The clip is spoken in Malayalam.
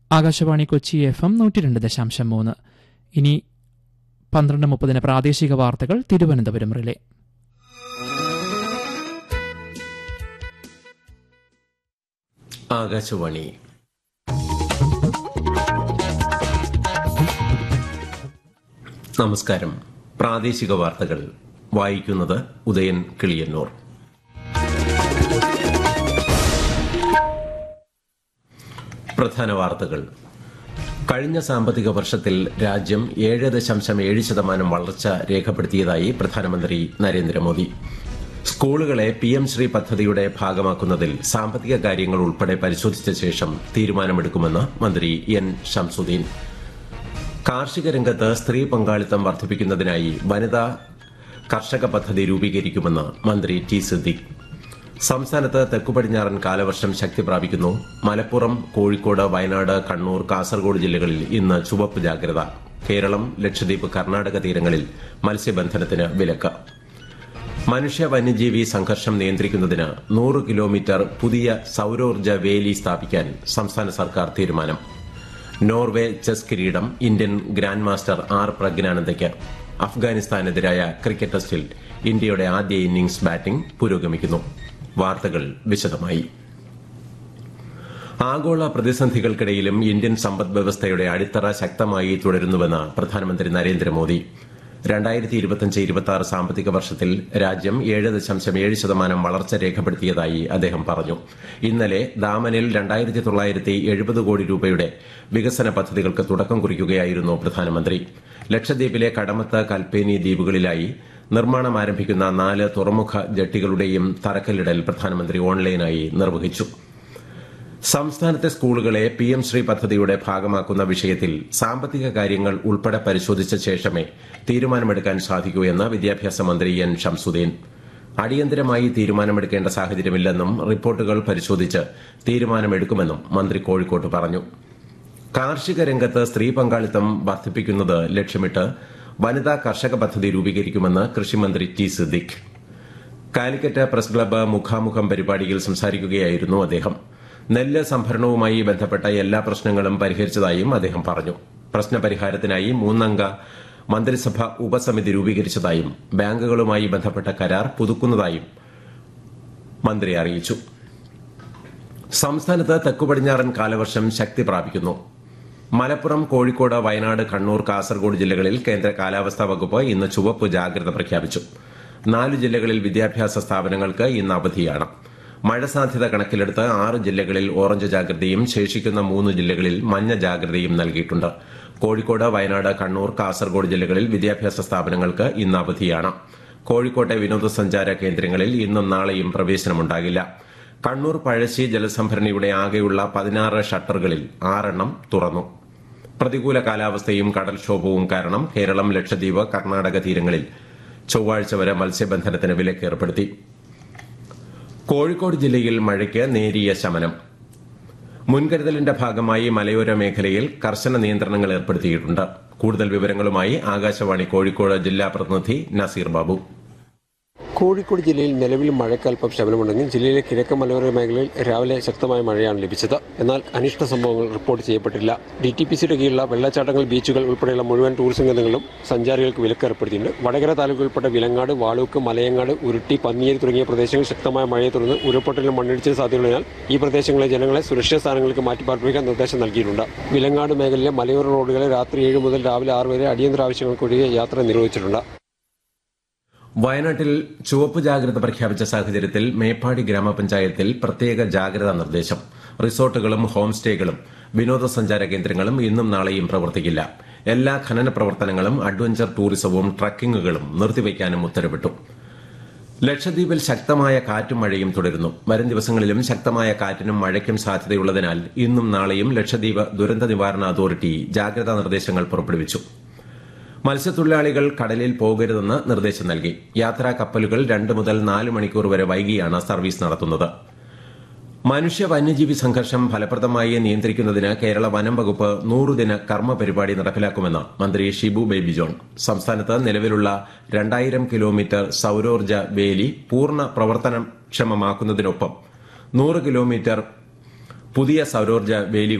ആകാശവാണി കൊച്ചി FM 102.3. ഇനി 12:30 പ്രാദേശിക വാർത്തകൾ തിരുവനന്തപുരം റിലേ. ആകാശവാണി. നമസ്കാരം. പ്രാദേശിക വാർത്തകൾ വായിക്കുന്നത് ഉദയൻ കിളിയന്നൂർ. പ്രധാന വാർത്തകൾ. കഴിഞ്ഞ സാമ്പത്തിക വർഷത്തിൽ രാജ്യം 7.7% വളർച്ച രേഖപ്പെടുത്തിയതായി പ്രധാനമന്ത്രി നരേന്ദ്രമോദി. സ്കൂളുകളെ PM ശ്രീ പദ്ധതിയുടെ ഭാഗമാക്കുന്നതിൽ സാമ്പത്തിക കാര്യങ്ങൾ ഉൾപ്പെടെ പരിശോധിച്ച ശേഷം തീരുമാനമെടുക്കുമെന്ന് മന്ത്രി N. ഷംസുദ്ദീൻ. കാർഷിക രംഗത്ത് സ്ത്രീ പങ്കാളിത്തം വർദ്ധിപ്പിക്കുന്നതിനായി വനിതാ കർഷക പദ്ധതി രൂപീകരിക്കുമെന്ന് മന്ത്രി T. സിദ്ദിഖ്. സംസ്ഥാനത്ത് തെക്കുപടിഞ്ഞാറൻ കാലവർഷം ശക്തി പ്രാപിക്കുന്നു. മലപ്പുറം, കോഴിക്കോട്, വയനാട്, കണ്ണൂർ, കാസർഗോഡ് ജില്ലകളിൽ ഇന്ന് ചുവപ്പ് ജാഗ്രത. കേരളം, ലക്ഷദ്വീപ്, കർണാടക തീരങ്ങളിൽ മത്സ്യബന്ധനത്തിന് വിലക്ക്. മനുഷ്യ വന്യജീവി സംഘർഷം നിയന്ത്രിക്കുന്നതിന് 100 കിലോമീറ്റർ പുതിയ സൌരോർജ്ജ വേലി സ്ഥാപിക്കാൻ സംസ്ഥാന സർക്കാർ തീരുമാനം. നോർവേ ചെസ് കിരീടം Indian grand master R. പ്രജ്ഞാനന്ദയ്ക്ക്. അഫ്ഗാനിസ്ഥാനെതിരായ cricket ടെസ്റ്റിൽ ഇന്ത്യയുടെ ആദ്യ ഇന്നിംഗ്സ് ബാറ്റിംഗ് പുരോഗമിക്കുന്നു. വാർത്തകൾ വിശദമായി. ആഗോള പ്രതിസന്ധികൾക്കിടയിലും ഇന്ത്യൻ സമ്പദ് വ്യവസ്ഥയുടെ അടിത്തറ ശക്തമായി തുടരുന്നുവെന്ന് പ്രധാനമന്ത്രി നരേന്ദ്രമോദി. 2025-26 സാമ്പത്തിക വർഷത്തിൽ രാജ്യം 7.7% വളർച്ച രേഖപ്പെടുത്തിയതായി അദ്ദേഹം പറഞ്ഞു. ഇന്നലെ ദാമനിൽ 2970 കോടി രൂപയുടെ വികസന പദ്ധതികൾക്ക് തുടക്കം കുറിക്കുകയായിരുന്നു പ്രധാനമന്ത്രി. ലക്ഷദ്വീപിലെ കടമത്ത്, കൽപ്പേനി ദ്വീപുകളിലായി നിർമ്മാണം ആരംഭിക്കുന്ന 4 തുറമുഖ ജട്ടികളുടെയും തറക്കല്ലിടൽ പ്രധാനമന്ത്രി ഓൺലൈനായി നിർവഹിച്ചു. സംസ്ഥാനത്തെ സ്കൂളുകളെ PM ശ്രീ പദ്ധതിയുടെ ഭാഗമാക്കുന്ന വിഷയത്തിൽ സാമ്പത്തിക കാര്യങ്ങൾ ഉൾപ്പെടെ പരിശോധിച്ച ശേഷമേ തീരുമാനമെടുക്കാൻ സാധിക്കൂ എന്ന് വിദ്യാഭ്യാസ മന്ത്രി N. ഷംസുദ്ദീൻ. അടിയന്തരമായി തീരുമാനമെടുക്കേണ്ട സാഹചര്യമില്ലെന്നും റിപ്പോർട്ടുകൾ പരിശോധിച്ച് തീരുമാനമെടുക്കുമെന്നും മന്ത്രി കോഴിക്കോട്ട് പറഞ്ഞു. കാർഷിക രംഗത്ത് സ്ത്രീ പങ്കാളിത്തം വർദ്ധിപ്പിക്കുന്നത് ലക്ഷ്യമിട്ട് വനിതാ കർഷക പദ്ധതി രൂപീകരിക്കുമെന്ന് കൃഷിമന്ത്രി T. Siddique. Calicut press club മുഖാമുഖം പരിപാടിയിൽ സംസാരിക്കുകയായിരുന്നു അദ്ദേഹം. നെല്ല് സംഭരണവുമായി ബന്ധപ്പെട്ട എല്ലാ പ്രശ്നങ്ങളും പരിഹരിച്ചതായും അദ്ദേഹം പറഞ്ഞു. പ്രശ്നപരിഹാരത്തിനായി 3-അംഗ മന്ത്രിസഭ ഉപസമിതി രൂപീകരിച്ചതായും ബാങ്കുകളുമായി ബന്ധപ്പെട്ട കരാർ പുതുക്കുന്നതായും മന്ത്രി അറിയിച്ചു. സംസ്ഥാനത്ത് തെക്കുപടിഞ്ഞാറൻ കാലവർഷം ശക്തി പ്രാപിക്കുന്നു. മലപ്പുറം, കോഴിക്കോട്, വയനാട്, കണ്ണൂർ, കാസർഗോഡ് ജില്ലകളിൽ കേന്ദ്ര കാലാവസ്ഥാ വകുപ്പ് ഇന്ന് ചുവപ്പ് ജാഗ്രത പ്രഖ്യാപിച്ചു. 4 ജില്ലകളിൽ വിദ്യാഭ്യാസ സ്ഥാപനങ്ങൾക്ക് ഇന്ന് അവധിയാണ്. മഴ സാധ്യത കണക്കിലെടുത്ത് 6 ജില്ലകളിൽ ഓറഞ്ച് ജാഗ്രതയും ശേഷിക്കുന്ന 3 ജില്ലകളിൽ മഞ്ഞ ജാഗ്രതയും നൽകിയിട്ടുണ്ട്. കോഴിക്കോട്, വയനാട്, കണ്ണൂർ, കാസർഗോഡ് ജില്ലകളിൽ വിദ്യാഭ്യാസ സ്ഥാപനങ്ങൾക്ക് ഇന്ന് അവധിയാണ്. കോഴിക്കോട്ടെ വിനോദസഞ്ചാര കേന്ദ്രങ്ങളിൽ ഇന്നും നാളെയും പ്രവേശനമുണ്ടാകില്ല. കണ്ണൂർ പഴശ്ശി ജലസംഭരണിയുടെ ആകെയുള്ള 16 ഷട്ടറുകളിൽ 6 തുറന്നു. പ്രതികൂല കാലാവസ്ഥയും കടൽക്ഷോഭവും കാരണം കേരളം, ലക്ഷദ്വീപ്, കർണാടക തീരങ്ങളിൽ ചൊവ്വാഴ്ച വരെ മത്സ്യബന്ധനത്തിന് വിലക്ക് ഏർപ്പെടുത്തി. കോഴിക്കോട് ജില്ലയിൽ മഴയ്ക്ക് നേരിയ ശമനം. മുൻകരുതലിന്റെ ഭാഗമായി മലയോര മേഖലയിൽ കർശന നിയന്ത്രണങ്ങൾ ഏർപ്പെടുത്തിയിട്ടുണ്ട്. കൂടുതൽ വിവരങ്ങളുമായി ആകാശവാണി കോഴിക്കോട് ജില്ലാ പ്രതിനിധി നസീർ ബാബു. കോഴിക്കോട് ജില്ലയിൽ നിലവിൽ മഴയ്ക്കൽപ്പം ശമനമുണ്ടെങ്കിൽ ജില്ലയിലെ കിഴക്കൻ മലയോര മേഖലയിൽ രാവിലെ ശക്തമായ മഴയാണ് ലഭിച്ചത്. എന്നാൽ അനിഷ്ട സംഭവങ്ങൾ റിപ്പോർട്ട് ചെയ്യപ്പെട്ടില്ല. DTPCയുടെ കീഴിലുള്ള വെള്ളച്ചാട്ടങ്ങൾ, ബീച്ചുകൾ ഉൾപ്പെടെയുള്ള മുഴുവൻ ടൂറിസം കേന്ദ്രങ്ങളും സഞ്ചാരികൾക്ക് വിലക്ക് ഏർപ്പെടുത്തിയിട്ടുണ്ട്. വടകര താലൂക്ക് ഉൾപ്പെട്ട വിലങ്ങാട്, വാളൂക്ക്, മലയങ്ങാട്, ഉരുട്ടി, പന്നിയേരി തുടങ്ങിയ പ്രദേശങ്ങളിൽ ശക്തമായ മഴയെ തുടർന്ന് ഉരുൾപൊട്ടലിനും മണ്ണിടിച്ചിൽ സാധ്യതയുള്ളതിനാൽ ഈ പ്രദേശങ്ങളിലെ ജനങ്ങളെ സുരക്ഷിത സ്ഥാനങ്ങൾക്ക് മാറ്റിപ്പാർപ്പിക്കാൻ നിർദ്ദേശം നൽകിയിട്ടുണ്ട്. വിലങ്ങാട് മേഖലയിലെ മലയോര റോഡുകളെ രാത്രി 7 മുതൽ രാവിലെ 6 വരെ അടിയന്തര ആവശ്യങ്ങൾക്കൊഴികെ യാത്ര നിരോധിച്ചിട്ടുണ്ട്. വയനാട്ടിൽ ചുവപ്പ് ജാഗ്രത പ്രഖ്യാപിച്ച സാഹചര്യത്തിൽ മേപ്പാടി ഗ്രാമപഞ്ചായത്തിൽ പ്രത്യേക ജാഗ്രതാ നിർദ്ദേശം. റിസോർട്ടുകളും ഹോം സ്റ്റേകളും വിനോദസഞ്ചാര കേന്ദ്രങ്ങളും ഇന്നും നാളെയും പ്രവർത്തിക്കില്ല. എല്ലാ ഖനന പ്രവർത്തനങ്ങളും അഡ്വഞ്ചർ ടൂറിസവും ട്രക്കിങ്ങുകളും നിർത്തിവയ്ക്കാനും ഉത്തരവിട്ടു. ലക്ഷദ്വീപിൽ ശക്തമായ കാറ്റും മഴയും തുടരുന്നു. വരും ദിവസങ്ങളിലും ശക്തമായ കാറ്റിനും മഴയ്ക്കും സാധ്യതയുള്ളതിനാൽ ഇന്നും നാളെയും ലക്ഷദ്വീപ് ദുരന്ത നിവാരണ അതോറിറ്റി ജാഗ്രതാ നിർദ്ദേശങ്ങൾ പുറപ്പെടുവിച്ചു. മത്സ്യത്തൊഴിലാളികൾ കടലിൽ പോകരുതെന്ന് നിർദ്ദേശം നൽകി. യാത്രാ കപ്പലുകൾ 2 മുതൽ 4 മണിക്കൂർ വരെ വൈകിയാണ് സർവീസ് നടത്തുന്നത്. മനുഷ്യ വന്യജീവി സംഘർഷം ഫലപ്രദമായി നിയന്ത്രിക്കുന്നതിന് കേരള വനം വകുപ്പ് 100 ദിന കർമ്മ പരിപാടി നടപ്പിലാക്കുമെന്ന് മന്ത്രി ഷിബു ബേബി ജോൺ. സംസ്ഥാനത്ത് നിലവിലുള്ള 2000 കിലോമീറ്റർ സൌരോർജ്ജ വേലി പൂർണ്ണ പ്രവർത്തനക്ഷമമാക്കുന്നതിനൊപ്പം 100 കിലോമീറ്റർ പുതിയ സൌരോർജ്ജ വേലി